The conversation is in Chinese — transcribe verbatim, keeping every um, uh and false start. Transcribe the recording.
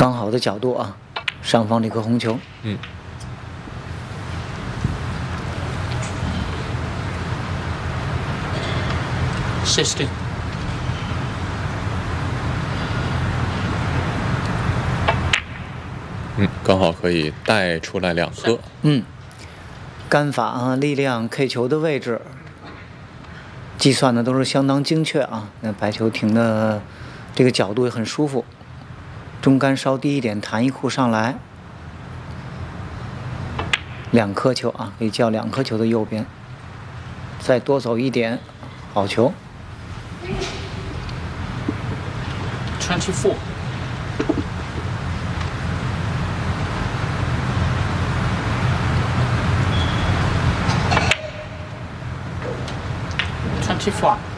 刚好的角度啊，上方这颗红球。 嗯。 sixty。 嗯，刚好可以带出来两颗。 嗯，杆法啊，力量 K 球的位置，计算的都是相当精确啊。那白球停的这个角度也很舒服，中杆稍低一点，弹一库上来，两颗球啊，可以叫两颗球的右边，再多走一点，好球。 twenty-four。twenty-four。